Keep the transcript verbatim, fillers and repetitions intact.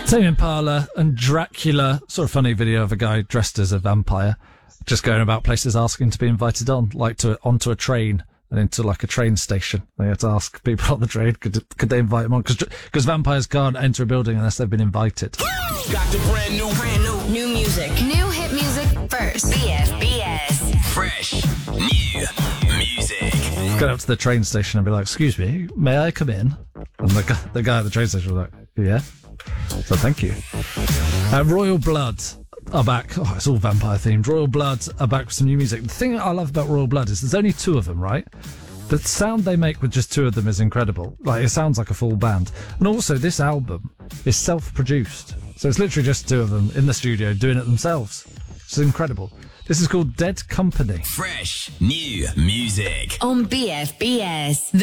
Tame Impala and Dracula. Sort of funny video of a guy dressed as a vampire, just going about places asking to be invited on, like to onto a train and into like a train station. They had to ask people on the train could could they invite him on, because because vampires can't enter a building unless they've been invited. Got the brand new, brand new, new music, New hit music first. B F B S, fresh new music. Go up to the train station and be like, "Excuse me, may I come in?" And the guy, the guy at the train station was like, "Yeah." So thank you. Uh, Royal Blood are back. Oh, it's all vampire themed. Royal Blood are back with some new music. The thing I love about Royal Blood is there's only two of them, right? The sound they make with just two of them is incredible. Like, it sounds like a full band. And also, this album is self-produced. So it's literally just two of them in the studio doing it themselves. It's incredible. This is called Dead Company. Fresh new music On B F B S.